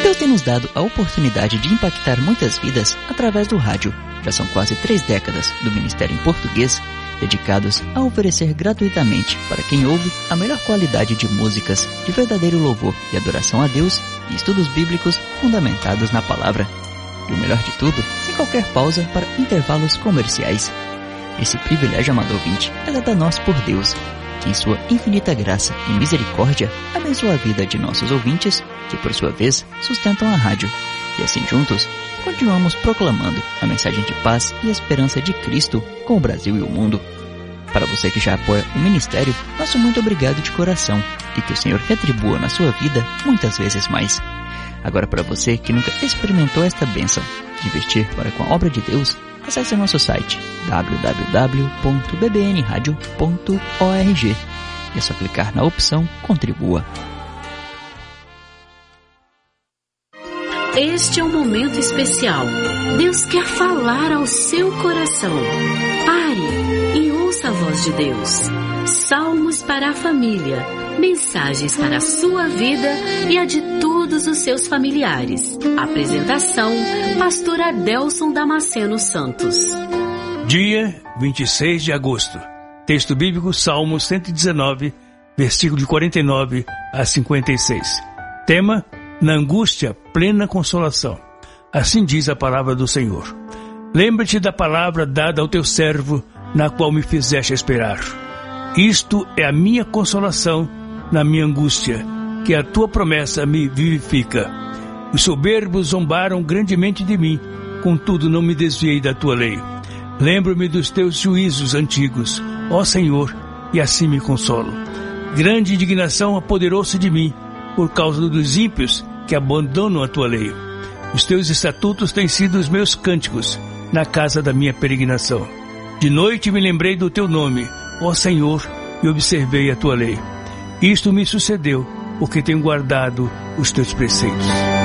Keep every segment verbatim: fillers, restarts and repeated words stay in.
Deus tem nos dado a oportunidade de impactar muitas vidas através do rádio. Já são quase três décadas do Ministério em Português, dedicados a oferecer gratuitamente para quem ouve a melhor qualidade de músicas de verdadeiro louvor e adoração a Deus e estudos bíblicos fundamentados na palavra. E o melhor de tudo, sem qualquer pausa para intervalos comerciais. Esse privilégio, amado ouvinte, é dado a nós por Deus, que em sua infinita graça e misericórdia abençoa a vida de nossos ouvintes, que por sua vez sustentam a rádio. E assim juntos, continuamos proclamando a mensagem de paz e esperança de Cristo com o Brasil e o mundo. Para você que já apoia o ministério, nosso muito obrigado de coração e que o Senhor retribua na sua vida muitas vezes mais. Agora, para você que nunca experimentou esta bênção de investir para com a obra de Deus, acesse nosso site w w w ponto b b n radio ponto org. É só clicar na opção Contribua. Este é um momento especial. Deus quer falar ao seu coração. Pare e ouça a voz de Deus. Salmos para a família. Mensagens para a sua vida e a de todos os seus familiares. Apresentação, Pastor Adelson Damasceno Santos. Dia vinte e seis de agosto. Texto bíblico, Salmos cento e dezenove, versículo de quarenta e nove a cinquenta e seis. Tema: na angústia, plena consolação. Assim diz a palavra do Senhor. Lembra-te da palavra dada ao teu servo, na qual me fizeste esperar. Isto é a minha consolação na minha angústia, que a tua promessa me vivifica. Os soberbos zombaram grandemente de mim, contudo não me desviei da tua lei. Lembro-me dos teus juízos antigos, ó Senhor, e assim me consolo. Grande indignação apoderou-se de mim, por causa dos ímpios que abandonam a tua lei. Os teus estatutos têm sido os meus cânticos na casa da minha peregrinação. De noite me lembrei do teu nome, ó Senhor, e observei a tua lei. Isto me sucedeu, porque tenho guardado os teus preceitos.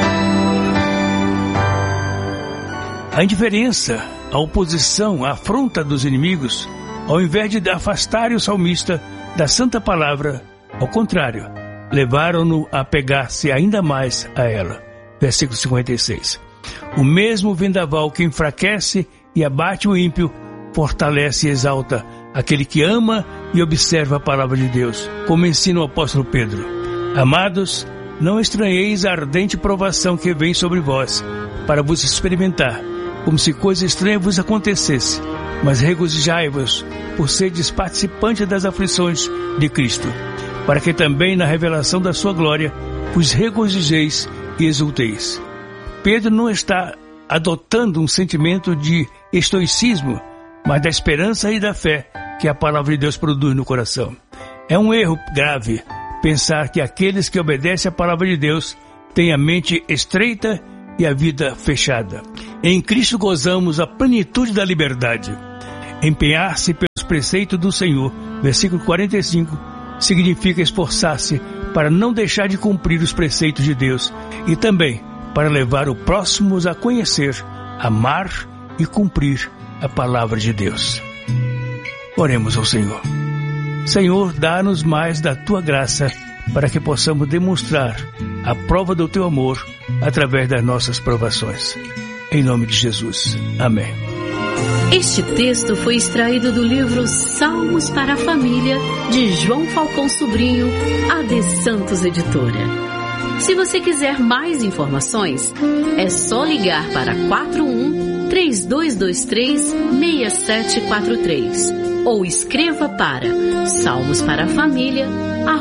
A indiferença, a oposição, a afronta dos inimigos, ao invés de afastarem o salmista da santa palavra, ao contrário, levaram-no a pegar-se ainda mais a ela. Versículo cinquenta e seis. O mesmo vendaval que enfraquece e abate o ímpio, fortalece e exalta aquele que ama e observa a palavra de Deus, como ensina o apóstolo Pedro. Amados, não estranheis a ardente provação que vem sobre vós, para vos experimentar, como se coisa estranha vos acontecesse, mas regozijai-vos, por seres participantes das aflições de Cristo, para que também na revelação da sua glória vos regozijeis e exulteis. Pedro não está adotando um sentimento de estoicismo, mas da esperança e da fé que a palavra de Deus produz no coração. É um erro grave pensar que aqueles que obedecem à palavra de Deus têm a mente estreita e a vida fechada. Em Cristo gozamos a plenitude da liberdade. Empenhar-se pelos preceitos do Senhor, versículo quarenta e cinco, significa esforçar-se para não deixar de cumprir os preceitos de Deus e também para levar os próximos a conhecer, amar e cumprir a palavra de Deus. Oremos ao Senhor. Senhor, dá-nos mais da tua graça para que possamos demonstrar a prova do teu amor através das nossas provações. Em nome de Jesus. Amém. Este texto foi extraído do livro Salmos para a Família, de João Falcão Sobrinho, A D Santos Editora. Se você quiser mais informações, é só ligar para quatro um, três dois dois três, seis sete quatro três ou escreva para salmos para a família,